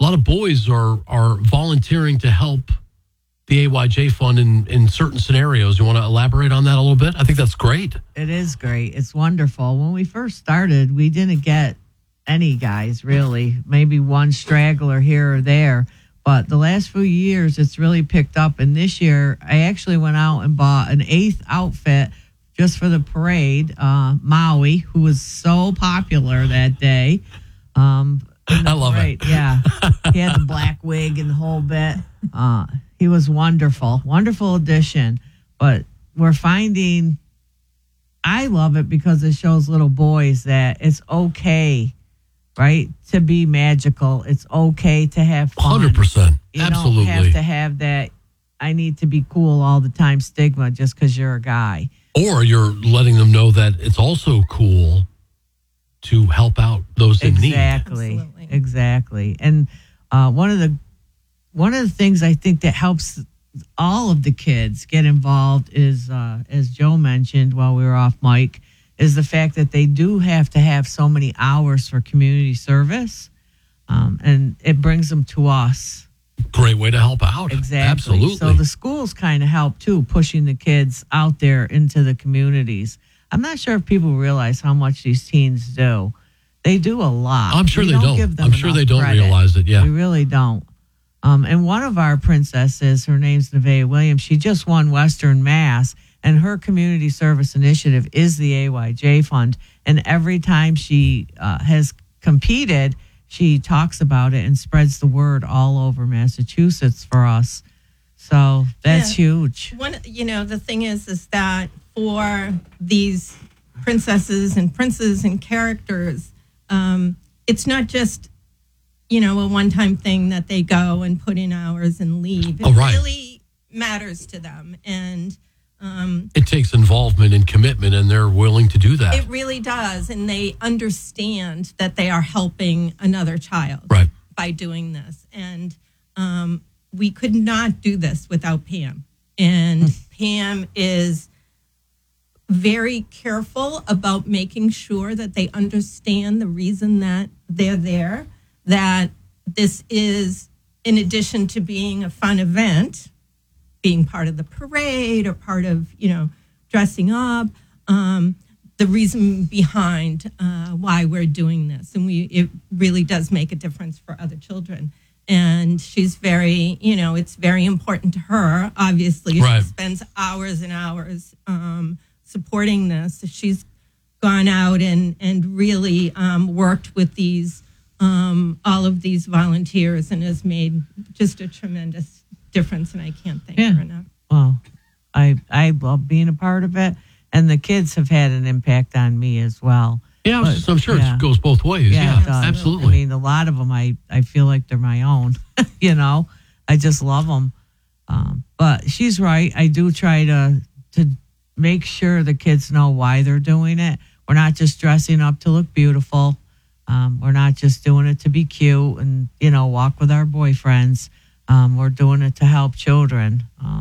lot of boys are volunteering to help the AYJ Fund in certain scenarios. You want to elaborate on that a little bit? I think that's great. It is great. It's wonderful. When we first started, we didn't get any guys, really. Maybe one straggler here or there. But the last few years, it's really picked up. And this year, I actually went out and bought an 8th outfit just for the parade. Maui, who was so popular that day. I love it. Yeah. He had the black wig and the whole bit. He was wonderful. Wonderful addition. But we're finding, I love it because it shows little boys that it's okay, right, to be magical. It's okay to have fun. 100%. You Absolutely. don't have to have that I need to be cool all the time stigma just because you're a guy. Or you're letting them know that it's also cool to help out those in need. Exactly. And one of the things I think that helps all of the kids get involved is, as Joe mentioned while we were off mic, is the fact that they do have to have so many hours for community service, and it brings them to us. Great way to help out. Exactly. Absolutely. So the schools kind of help too, pushing the kids out there into the communities. I'm not sure if people realize how much these teens do. They do a lot. I'm sure we they don't. Give them I'm sure they don't credit. realize it. Yeah. We really don't. And one of our princesses, her name's Nevaeh Williams, she just won Western Mass, and her community service initiative is the AYJ Fund. And every time she has competed, she talks about it and spreads the word all over Massachusetts for us. So that's huge. The thing is that for these princesses and princes and characters, it's not just, a one-time thing that they go and put in hours and leave. It really matters to them. And it takes involvement and commitment, and they're willing to do that. It really does. And they understand that they are helping another child by doing this. And we could not do this without Pam. And Pam is very careful about making sure that they understand the reason that they're there, that this is, in addition to being a fun event, being part of the parade or part of, dressing up, the reason behind why we're doing this. And it really does make a difference for other children. And she's very, it's very important to her. Obviously, she spends hours and hours supporting this. She's gone out and really worked with these, all of these volunteers, and has made just a tremendous difference. And I can't thank her enough. Well, I love being a part of it, and the kids have had an impact on me as well. Yeah, but, I'm sure it goes both ways. Yeah, absolutely. I mean, a lot of them, I feel like they're my own. I just love them. But she's right. I do try to make sure the kids know why they're doing it. We're not just dressing up to look beautiful. We're not just doing it to be cute and, walk with our boyfriends. We're doing it to help children.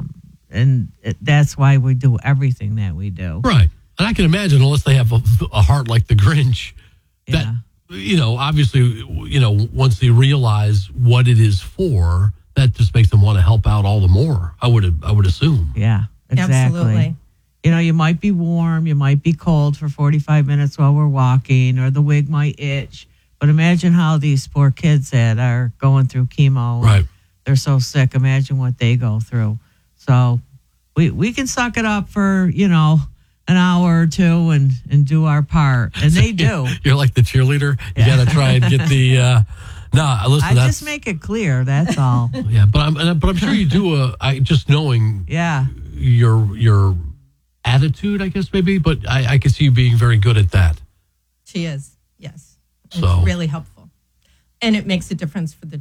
That's why we do everything that we do. Right. And I can imagine, unless they have a heart like the Grinch, that, obviously, once they realize what it is for, that just makes them want to help out all the more. I would assume. Yeah, exactly. Absolutely. You might be warm, you might be cold for 45 minutes while we're walking, or the wig might itch. But imagine how these poor kids that are going through chemo. Right. They're so sick. Imagine what they go through. So we can suck it up for, an hour or two and do our part. And they do. You're like the cheerleader. You got to try and get the... listen. I just make it clear. That's all. Yeah, but I'm sure you do. Just knowing. Yeah. Your attitude, I guess maybe. But I can see you being very good at that. She is. Yes. So it's really helpful, and it makes a difference for the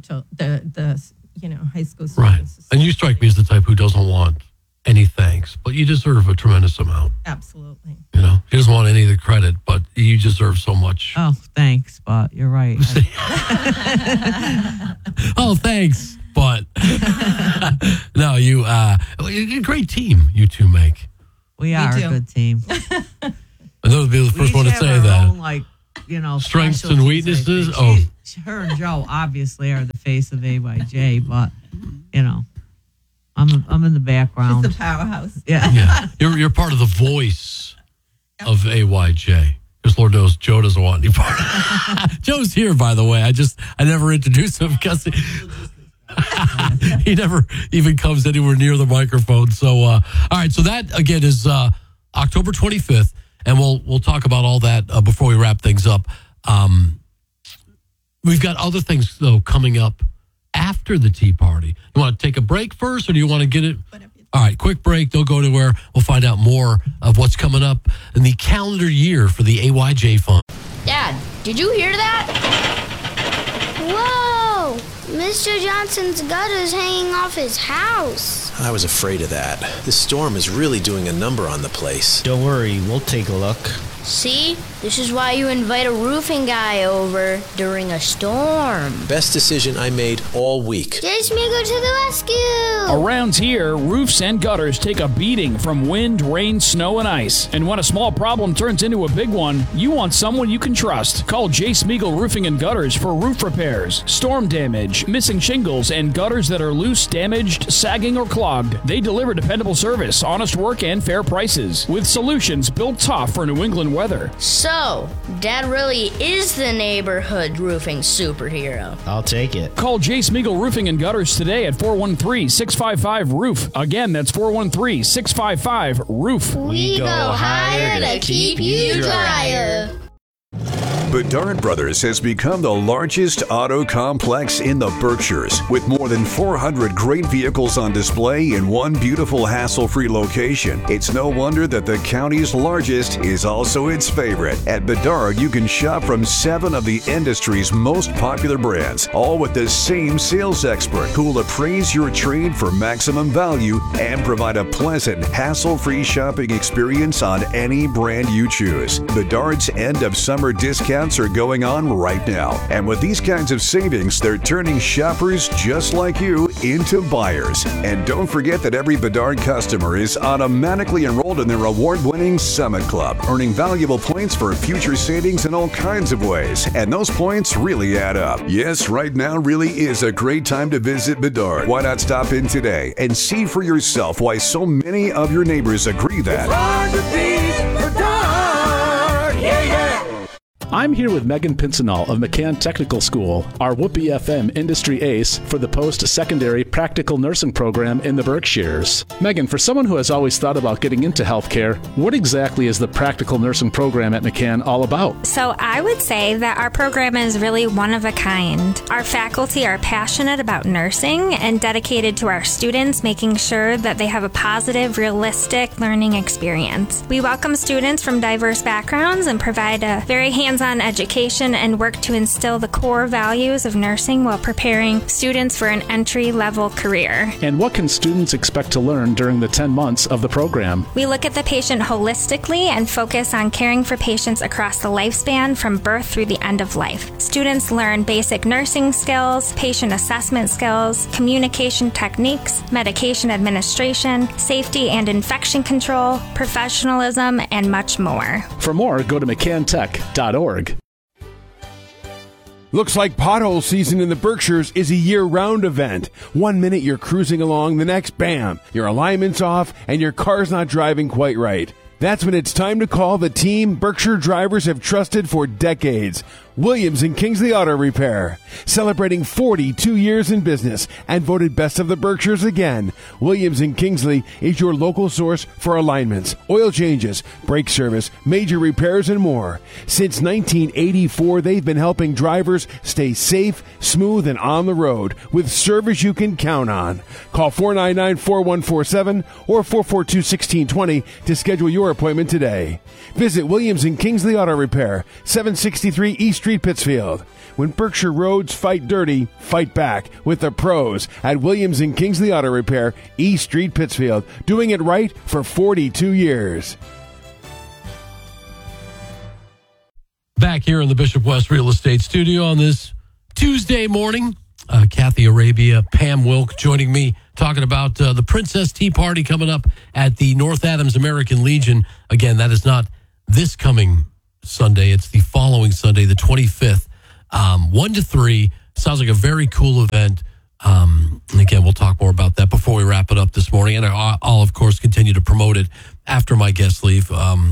high school students. Right. And you strike me as the type who doesn't want any thanks, but you deserve a tremendous amount. Absolutely. He doesn't want any of the credit, but you deserve so much. Oh, thanks, but you're right. Oh, thanks, but no, you're a great team. You two make. We are a good team. And those would be the first one to say that. Own, strengths and weaknesses. Oh, her and Joe obviously are the face of AYJ, but I'm in the background. It's the powerhouse. Yeah. You're part of the voice of AYJ. Because Lord knows Joe doesn't want any part. Joe's here, by the way. I never introduced him because he never even comes anywhere near the microphone. So, all right. So that again is October 25th, and we'll talk about all that before we wrap things up. We've got other things though coming up after the tea party. You want to take a break first, or do you want to get it? All right, quick break. Don't go anywhere. We'll find out more of what's coming up in the calendar year for the AYJ Fund. Dad, did you hear that? Whoa! Mr. Johnson's gutter's hanging off his house. I was afraid of that. This storm is really doing a number on the place. Don't worry, we'll take a look. See? This is why you invite a roofing guy over during a storm. Best decision I made all week. Jace Migo to the rescue! Around here, roofs and gutters take a beating from wind, rain, snow, and ice. And when a small problem turns into a big one, you want someone you can trust. Call Jace Migo Roofing and Gutters for roof repairs, storm damage, missing shingles, and gutters that are loose, damaged, sagging, or clogged. They deliver dependable service, honest work, and fair prices, with solutions built tough for New England weather. So, Dad really is the neighborhood roofing superhero. I'll take it. Call Jace Migo Roofing and Gutters today at 413-655-ROOF. Again, that's 413-655-ROOF. We go higher to keep you drier. Bedard Brothers has become the largest auto complex in the Berkshires, with more than 400 great vehicles on display in one beautiful hassle-free location. It's no wonder that the county's largest is also its favorite. At Bedard, you can shop from 7 of the industry's most popular brands, all with the same sales expert who will appraise your trade for maximum value and provide a pleasant, hassle-free shopping experience on any brand you choose. Bedard's end-of-summer discounts are going on right now. And with these kinds of savings, they're turning shoppers just like you into buyers. And don't forget that every Bedard customer is automatically enrolled in their award-winning Summit Club, earning valuable points for future savings in all kinds of ways. And those points really add up. Yes, right now really is a great time to visit Bedard. Why not stop in today and see for yourself why so many of your neighbors agree that I'm here with Megan Pincinall of McCann Technical School, our Whoopee FM industry ace for the post-secondary practical nursing program in the Berkshires. Megan, for someone who has always thought about getting into healthcare, what exactly is the practical nursing program at McCann all about? So I would say that our program is really one of a kind. Our faculty are passionate about nursing and dedicated to our students, making sure that they have a positive, realistic learning experience. We welcome students from diverse backgrounds and provide a very hands-on education and work to instill the core values of nursing while preparing students for an entry-level career. And what can students expect to learn during the 10 months of the program? We look at the patient holistically and focus on caring for patients across the lifespan from birth through the end of life. Students learn basic nursing skills, patient assessment skills, communication techniques, medication administration, safety and infection control, professionalism, and much more. For more, go to mccantech.org. Looks like pothole season in the Berkshires is a year-round event. 1 minute you're cruising along, the next, bam, your alignment's off and your car's not driving quite right. That's when it's time to call the team Berkshire drivers have trusted for decades. Williams and Kingsley Auto Repair. Celebrating 42 years in business and voted best of the Berkshires again. Williams and Kingsley is your local source for alignments, oil changes, brake service, major repairs, and more. Since 1984, they've been helping drivers stay safe, smooth, and on the road with service you can count on. Call 499-4147 or 442-1620 to schedule your appointment today. Visit Williams and Kingsley Auto Repair, 763 East Street, Pittsfield. When Berkshire roads fight dirty, fight back with the pros at Williams and Kingsley Auto Repair, East Street, Pittsfield, doing it right for 42 years. Back here in the Bishop West Real Estate Studio on this Tuesday morning, Kathy Arabia, Pam Wilk joining me, talking about the Princess Tea Party coming up at the North Adams American Legion. Again, that is not this coming Sunday. It's the following Sunday, the 25th. 1 to 3. Sounds like a very cool event. And again, we'll talk more about that before we wrap it up this morning. And I'll of course, continue to promote it after my guests leave.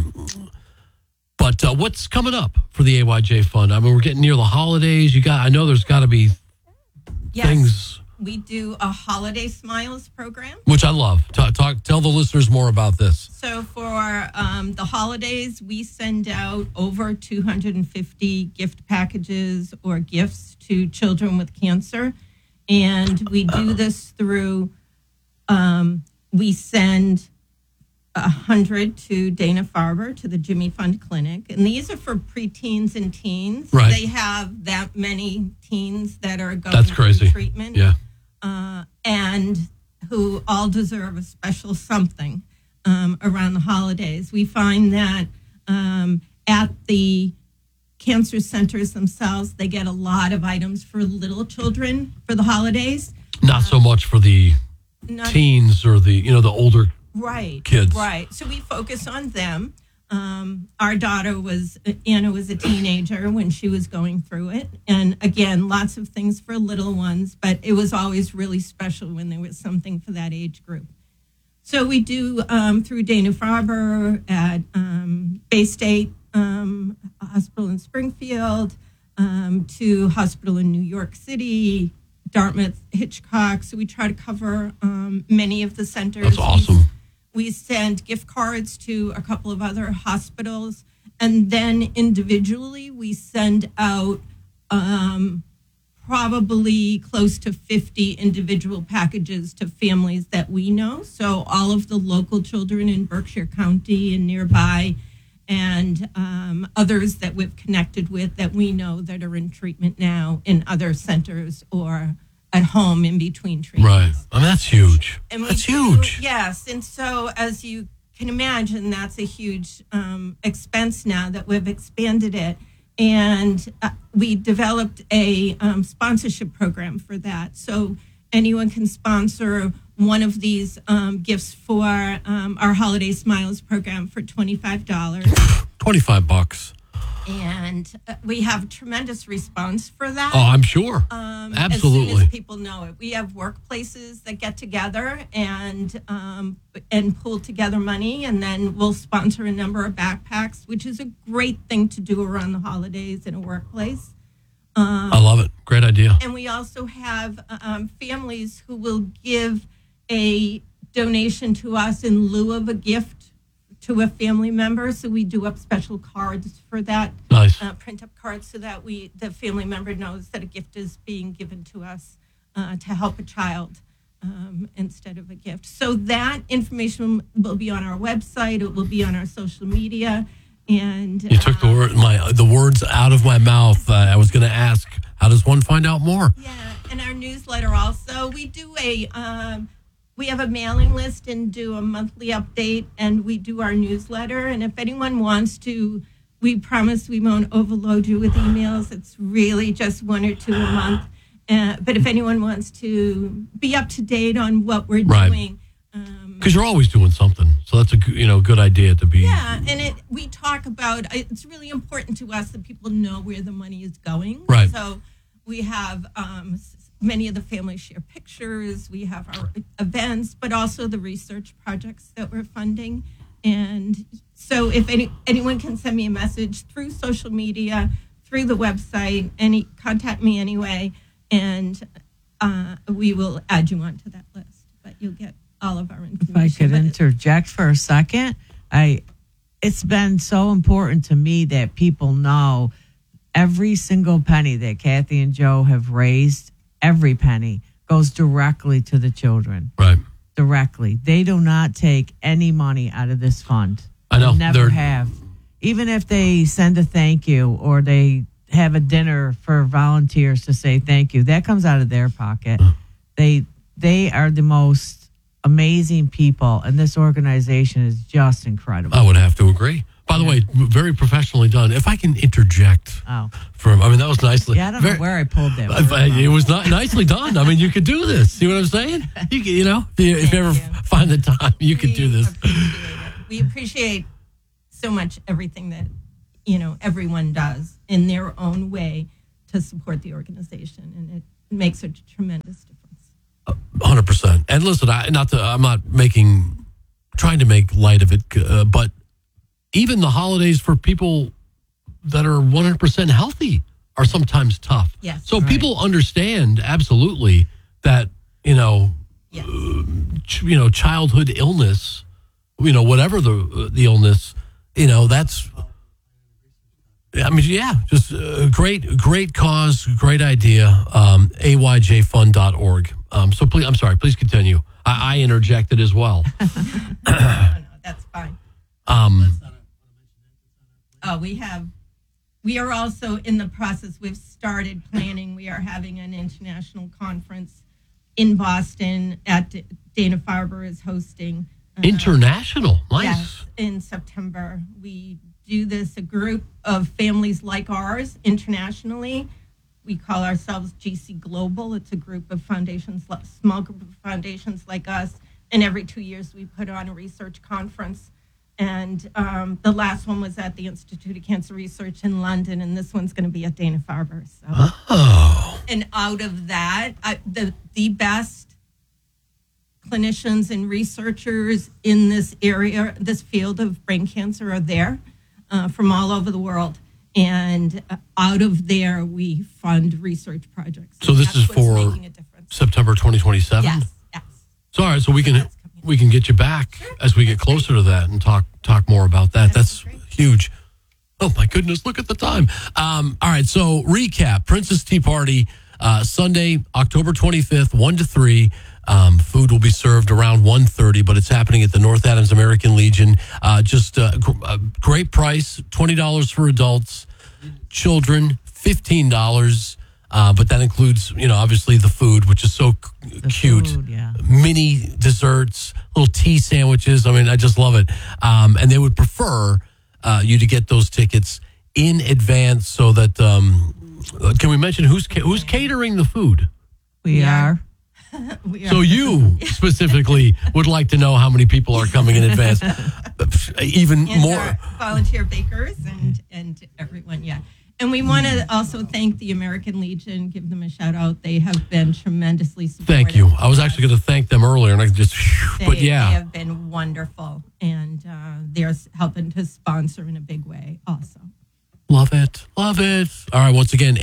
But what's coming up for the AYJ Fund? I mean, we're getting near the holidays. I know there's got to be things. We do a Holiday Smiles program, which I love. Tell the listeners more about this. So for the holidays, we send out over 250 gift packages or gifts to children with cancer. And we do this through, we send 100 to Dana-Farber, to the Jimmy Fund Clinic. And these are for preteens and teens. Right. They have that many teens that are going That's crazy. through treatment. Yeah. And who all deserve a special something around the holidays. We find that at the cancer centers themselves, they get a lot of items for little children for the holidays. Not so much for the teens or the older kids. Right. So we focus on them. Our daughter Anna was a teenager when she was going through it. And again, lots of things for little ones, but it was always really special when there was something for that age group. So we do through Dana-Farber at Bay State Hospital in Springfield, to hospital in New York City, Dartmouth, Hitchcock. So we try to cover many of the centers. That's awesome. We send gift cards to a couple of other hospitals. And then individually, we send out probably close to 50 individual packages to families that we know. So all of the local children in Berkshire County and nearby, and others that we've connected with that we know that are in treatment now in other centers or at home in between treatments. Right. I mean, that's huge. That's huge. Yes. And so as you can imagine, that's a huge expense now that we've expanded it. And we developed a sponsorship program for that. So anyone can sponsor one of these gifts for our Holiday Smiles program for $25. $25. And we have tremendous response for that. Oh, I'm sure. Absolutely. As soon as people know it. We have workplaces that get together and pull together money, and then we'll sponsor a number of backpacks, which is a great thing to do around the holidays in a workplace. I love it. Great idea. And we also have families who will give a donation to us in lieu of a gift to a family member. So we do up special cards for that. Nice. Print up cards so that the family member knows that a gift is being given to us to help a child instead of a gift. So that information will be on our website. It will be on our social media. And you took the words out of my mouth. I was going to ask, how does one find out more? Yeah, and our newsletter also. We do we have a mailing list and do a monthly update, and we do our newsletter. And if anyone wants to, we promise we won't overload you with emails. It's really just 1 or 2 a month. But if anyone wants to be up to date on what we're doing. Because you're always doing something. So that's a good idea to be. Yeah, and we talk about, it's really important to us that people know where the money is going. Right. So we have many of the families share pictures. We have our events, but also the research projects that we're funding. And so if anyone can send me a message through social media, through the website, contact me anyway, and we will add you onto that list. But you'll get all of our information. If I could interject for a second, it's been so important to me that people know every single penny that Kathy and Joe have raised, every penny goes directly to the children. Right. Directly. They do not take any money out of this fund. I know. They never have. Even if they send a thank you or they have a dinner for volunteers to say thank you, that comes out of their pocket. They are the most amazing people, and this organization is just incredible. I would have to agree. By the way, very professionally done. If I can interject, that was nicely. Yeah, I don't know where I pulled that. It was not nicely done. I mean, you could do this. See what I'm saying? If you ever find the time, you could do this. We appreciate so much everything that everyone does in their own way to support the organization, and it makes a tremendous difference. 100%. And listen, I'm not trying to make light of it, but even the holidays for people that are 100% healthy are sometimes tough. Yes. So people understand absolutely that, childhood illness, whatever the illness, that's, just a great cause, great idea. AYJfund.org. So please continue. I interjected as well. No, that's fine. We are also in the process. We've started planning. We are having an international conference in Boston at Dana-Farber is hosting. International, nice. Yes, in September. We do this, a group of families like ours internationally. We call ourselves GC Global. It's a group of foundations, small group of foundations like us. And every 2 years we put on a research conference. And the last one was at the Institute of Cancer Research in London, and this one's going to be at Dana-Farber. So. Oh. And out of that, the best clinicians and researchers in this area, this field of brain cancer, are there from all over the world. And out of there, we fund research projects. So this is for September 2027? Yes. So, all right, so we can get you back as we get closer to that and talk more about that. That's huge. Oh, my goodness, look at the time. All right, so recap. Princess Tea Party, Sunday, October 25th, 1 to 3. Food will be served around 1:30, but it's happening at the North Adams American Legion. Just a great price, $20 for adults, children, $15. But that includes, obviously the food, which is so cute. Food, yeah. Mini desserts, little tea sandwiches. I mean, I just love it. And they would prefer you to get those tickets in advance so that, can we mention who's catering the food? We are. So you specifically would like to know how many people are coming in advance. Even and more. Volunteer bakers and everyone, yeah. And we want to also thank the American Legion, give them a shout out. They have been tremendously supportive. Thank you. I was actually going to thank them earlier, and I just, They have been wonderful, and they're helping to sponsor in a big way also. Love it. All right, once again,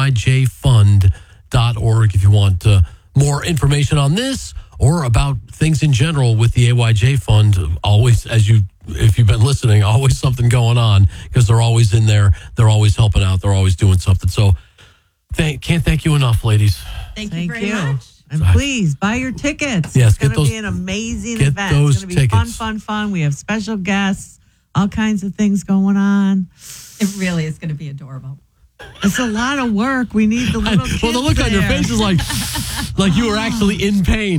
AYJfund.org if you want more information on this or about things in general with the AYJ Fund. Always, if you've been listening, always something going on because they're always in there. They're always helping out. They're always doing something. So can't thank you enough, ladies. Thank you very much. And please buy your tickets. Yes, it's going to be an amazing event. Those it's going to be tickets. fun. We have special guests, all kinds of things going on. It really is going to be adorable. It's a lot of work. We need the little kids. Well, the look on your face is like you were actually in pain.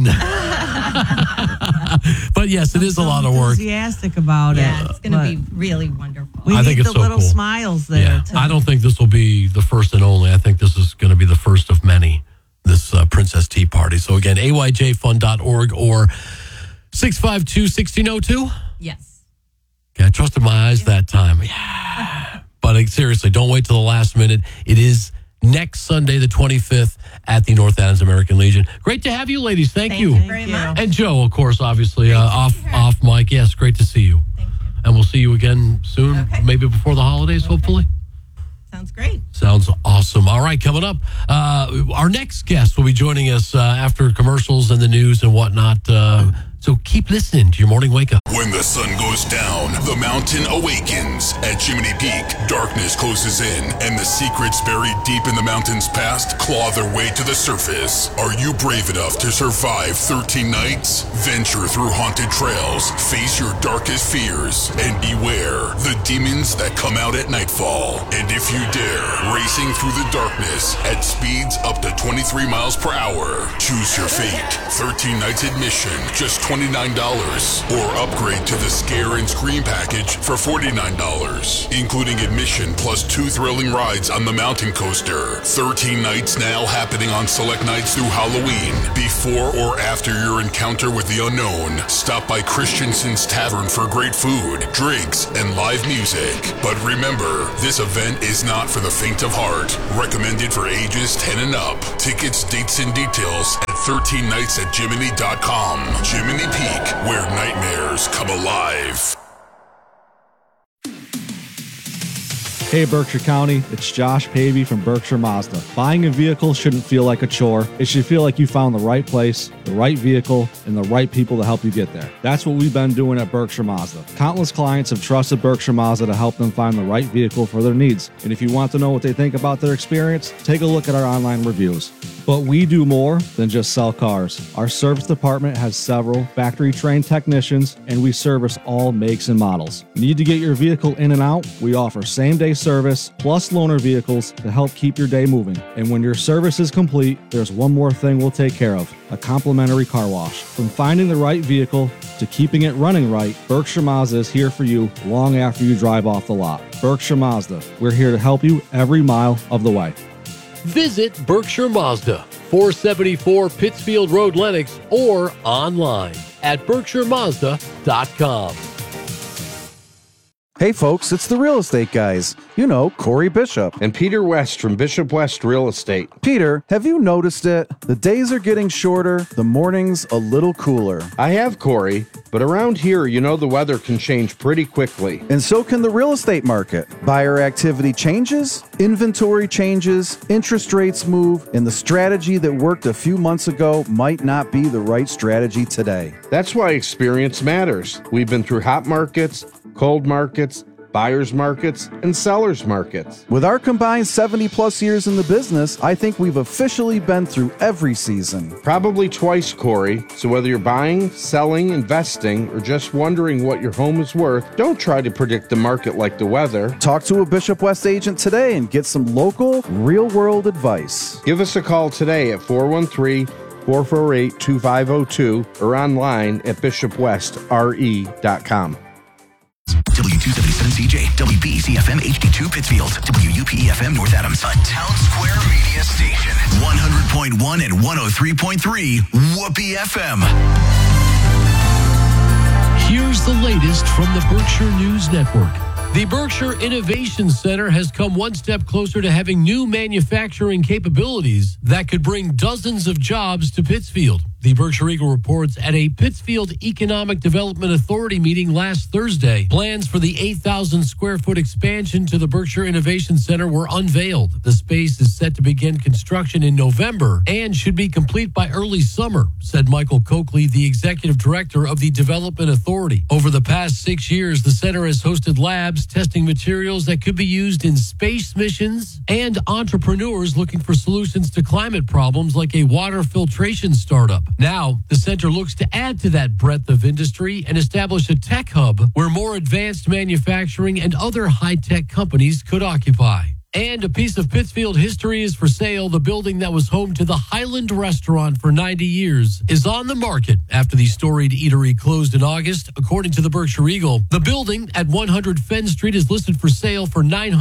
But yes, it is a lot of work. Enthusiastic about it. Yeah, it's going to be really wonderful. We need the little smiles there. Yeah. I don't think this will be the first and only. I think this is going to be the first of many, this Princess Tea Party. So again, AYJfund.org or 652-1602. Yes. Okay, I trusted my eyes that time. Yeah. But seriously, don't wait till the last minute. It is next Sunday, the 25th, at the North Adams American Legion. Great to have you, ladies. Thank you very much. And Joe, of course, obviously, off mic. Yes, great to see you. Thank you. And we'll see you again soon, maybe before the holidays, hopefully. Sounds great. Sounds awesome. All right, coming up, our next guest will be joining us after commercials and the news and whatnot. So keep listening to your morning wake up. When the sun goes down, the mountain awakens. At Jiminy Peak, darkness closes in, and the secrets buried deep in the mountain's past claw their way to the surface. Are you brave enough to survive 13 nights? Venture through haunted trails, face your darkest fears, and beware the demons that come out at nightfall. And if you dare, racing through the darkness at speeds up to 23 miles per hour. Choose your fate. 13 nights admission, just $29, or upgrade to the Scare and Scream package for $49, including admission plus 2 thrilling rides on the Mountain Coaster. 13 nights now happening on select nights through Halloween. Before or after your encounter with the unknown, stop by Christensen's Tavern for great food, drinks, and live music. But remember, this event is not for the faint Faint of Heart. Recommended for ages 10 and up. Tickets, dates, and details at 13nightsatjiminy.com. Jiminy Peak, where nightmares come alive. Hey Berkshire County, it's Josh Pavey from Berkshire Mazda. Buying a vehicle shouldn't feel like a chore. It should feel like you found the right place, the right vehicle, and the right people to help you get there. That's what we've been doing at Berkshire Mazda. Countless clients have trusted Berkshire Mazda to help them find the right vehicle for their needs. And if you want to know what they think about their experience, take a look at our online reviews. But we do more than just sell cars. Our service department has several factory-trained technicians, and we service all makes and models. Need to get your vehicle in and out? We offer same-day service plus loaner vehicles to help keep your day moving. And when your service is complete, there's one more thing we'll take care of: a complimentary car wash. From finding the right vehicle to keeping it running right, Berkshire Mazda is here for you long after you drive off the lot. Berkshire Mazda, we're here to help you every mile of the way. Visit Berkshire Mazda, 474 Pittsfield Road, Lenox, or online at berkshiremazda.com. Hey folks, it's the real estate guys. You know, Corey Bishop. And Peter West from Bishop West Real Estate. Peter, have you noticed it? The days are getting shorter, the mornings a little cooler. I have, Corey, but around here, you know the weather can change pretty quickly. And so can the real estate market. Buyer activity changes, inventory changes, interest rates move, and the strategy that worked a few months ago might not be the right strategy today. That's why experience matters. We've been through hot markets, cold markets, buyer's markets, and seller's markets. With our combined 70-plus years in the business, I think we've officially been through every season. Probably twice, Corey. So whether you're buying, selling, investing, or just wondering what your home is worth, don't try to predict the market like the weather. Talk to a Bishop West agent today and get some local, real-world advice. Give us a call today at 413-448-2502 or online at bishopwestre.com. W277CJ, WBEC-FM HD2 Pittsfield, WUPE-FM North Adams, a Town Square media station, 100.1 and 103.3 Whoopee-FM. Here's the latest from the Berkshire News Network. The Berkshire Innovation Center has come one step closer to having new manufacturing capabilities that could bring dozens of jobs to Pittsfield. The Berkshire Eagle reports at a Pittsfield Economic Development Authority meeting last Thursday, plans for the 8,000 square foot expansion to the Berkshire Innovation Center were unveiled. The space is set to begin construction in November and should be complete by early summer, said Michael Coakley, the executive director of the Development Authority. Over the past 6 years, the center has hosted labs testing materials that could be used in space missions and entrepreneurs looking for solutions to climate problems like a water filtration startup. Now, the center looks to add to that breadth of industry and establish a tech hub where more advanced manufacturing and other high-tech companies could occupy. And a piece of Pittsfield history is for sale. The building that was home to the Highland Restaurant for 90 years is on the market after the storied eatery closed in August. According to the Berkshire Eagle, the building at 100 Fenn Street is listed for sale for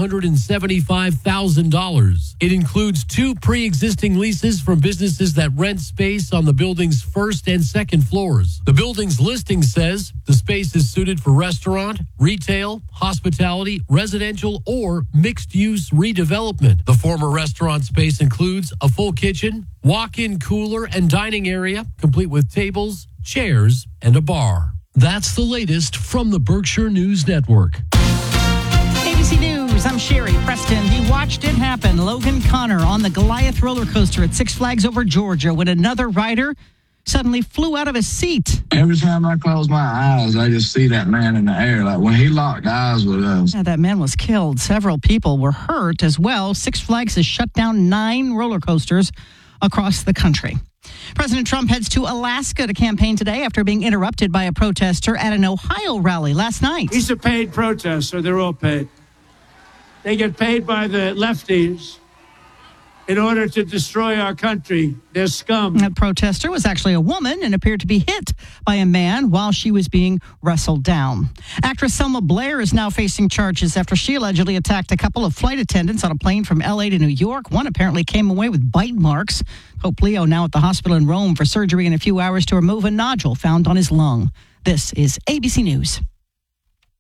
$975,000. It includes 2 pre-existing leases from businesses that rent space on the building's first and second floors. The building's listing says the space is suited for restaurant, retail, hospitality, residential, or mixed-use redevelopment. The former restaurant space includes a full kitchen, walk-in cooler, and dining area, complete with tables, chairs, and a bar. That's the latest from the Berkshire News Network. ABC News, I'm Sherry Preston. He watched it happen. Logan Connor on the Goliath roller coaster at Six Flags Over Georgia when another rider suddenly flew out of his seat. Every time I close my eyes, I just see that man in the air. Like when he locked eyes with us. Yeah, that man was killed. Several people were hurt as well. Six Flags has shut down 9 roller coasters across the country. President Trump heads to Alaska to campaign today after being interrupted by a protester at an Ohio rally last night. He's a paid protester. They're all paid. They get paid by the lefties in order to destroy our country. They're scum. That protester was actually a woman and appeared to be hit by a man while she was being wrestled down. Actress Selma Blair is now facing charges after she allegedly attacked a couple of flight attendants on a plane from L.A. to New York. One apparently came away with bite marks. Pope Leo now at the hospital in Rome for surgery in a few hours to remove a nodule found on his lung. This is ABC News.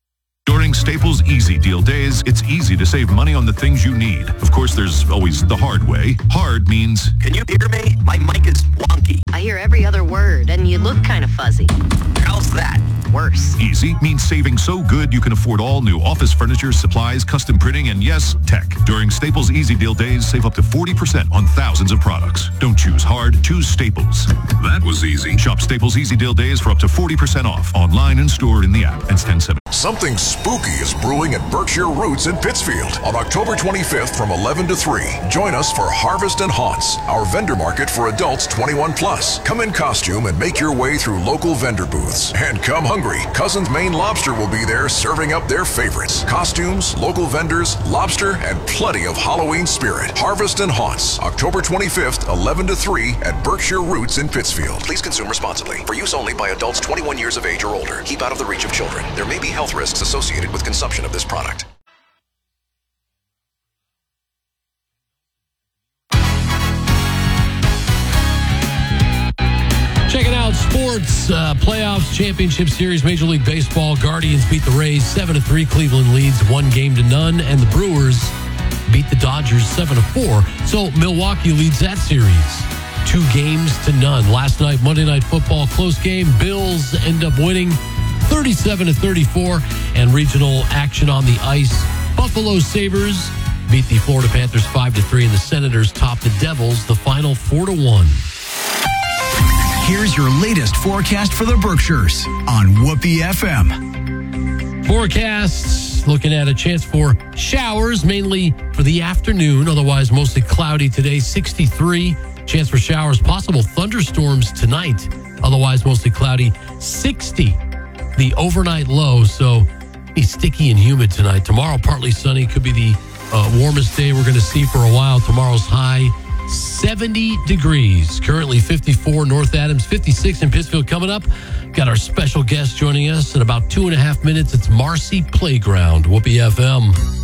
During Staples Easy Deal Days, it's easy to save money on the things you need. Of course, there's always the hard way. Hard means... Can you hear me? My mic is wonky. I hear every other word, and you look kind of fuzzy. How's that? Worse. Easy means saving so good you can afford all new office furniture, supplies, custom printing, and yes, tech. During Staples Easy Deal Days, save up to 40% on thousands of products. Don't choose hard, choose Staples. That was easy. Shop Staples Easy Deal Days for up to 40% off, online and stored in the app. It's 10/7. Something spooky is brewing at Berkshire Roots in Pittsfield on October 25th from 11 to 3. Join us for Harvest and Haunts, our vendor market for adults 21 plus. Come in costume and make your way through local vendor booths. And come hungry. Cousin's Maine Lobster will be there serving up their favorites. Costumes, local vendors, lobster, and plenty of Halloween spirit. Harvest and Haunts, October 25th, 11 to 3 at Berkshire Roots in Pittsfield. Please consume responsibly. For use only by adults 21 years of age or older. Keep out of the reach of children. There may be health risks associated with consumption of this product. Checking out sports, playoffs, championship series, Major League Baseball. Guardians beat the Rays 7-3. Cleveland leads 1-0, and the Brewers beat the Dodgers 7-4. So Milwaukee leads that series 2-0. Last night, Monday Night Football, close game. Bills end up winning 37-34, and regional action on the ice. Buffalo Sabres beat the Florida Panthers 5-3, and the Senators top the Devils, the final 4-1. Here's your latest forecast for the Berkshires on Whoopee FM. Forecasts looking at a chance for showers, mainly for the afternoon, otherwise mostly cloudy today, 63. Chance for showers, possible thunderstorms tonight, otherwise mostly cloudy, 60. The overnight low, so be sticky and humid tonight. Tomorrow, partly sunny, could be the warmest day we're going to see for a while. Tomorrow's high, 70 degrees. Currently 54 North Adams, 56 in Pittsfield. Coming up, got our special guest joining us in about 2.5 minutes. It's Marcy Playground, Whoopee FM.